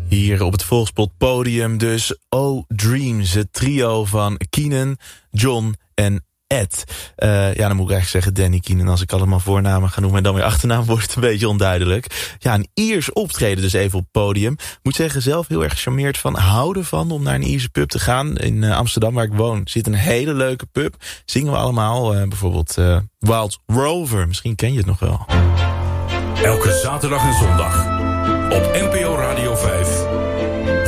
Hier op het Volkspot podium dus Oh Dreams, het trio van Keenan, John en Ed. Dan moet ik eigenlijk zeggen Danny Keenan. Als ik allemaal voornamen ga noemen en dan weer achternaam wordt het een beetje onduidelijk. Ja, een Iers optreden dus even op het podium. Moet zeggen, zelf heel erg gecharmeerd van, houden van om naar een Ierse pub te gaan. In Amsterdam, waar ik woon, zit een hele leuke pub. Zingen we allemaal, bijvoorbeeld Wild Rover. Misschien ken je het nog wel. Elke zaterdag en zondag op NPO Radio 5.